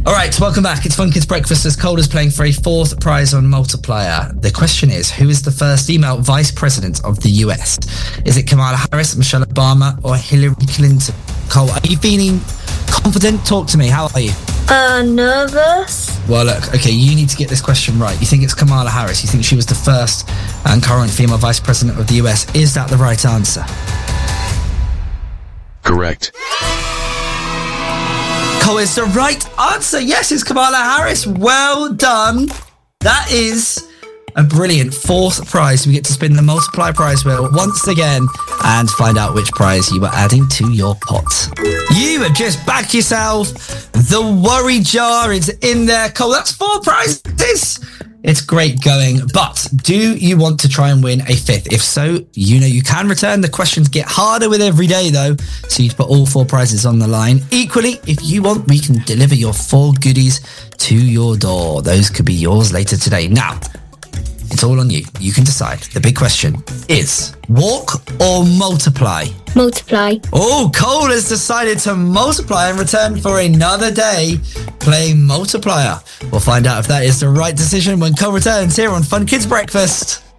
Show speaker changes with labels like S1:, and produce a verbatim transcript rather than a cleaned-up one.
S1: All right, welcome back. It's Fun Kids Breakfast as Cole is playing for a fourth prize on Multiplier. The question is, who is the first female vice president of the U S? Is it Kamala Harris, Michelle Obama, or Hillary Clinton? Cole, are you feeling confident? Talk to me. How are you?
S2: Uh, nervous.
S1: Well, look, okay, you need to get this question right. You think it's Kamala Harris. You think she was the first and current female vice president of the U S. Is that the right answer?
S3: Correct.
S1: Cole is the right answer. Yes, it's Kamala Harris. Well done. That is a brilliant fourth prize. We get to spin the multiply prize wheel once again and find out which prize you are adding to your pot. You have just backed yourself. The worry jar is in there. Cole, that's four prizes. It's great going, but do you want to try and win a fifth? If so, you know you can return. The questions get harder with every day, though, so you put all four prizes on the line. Equally, if you want, we can deliver your four goodies to your door. Those could be yours later today. Now, it's all on you. You can decide. The big question is, walk or multiply?
S2: Multiply.
S1: Oh, Cole has decided to multiply and return for another day playing multiplier. We'll find out if that is the right decision when Cole returns here on Fun Kids Breakfast.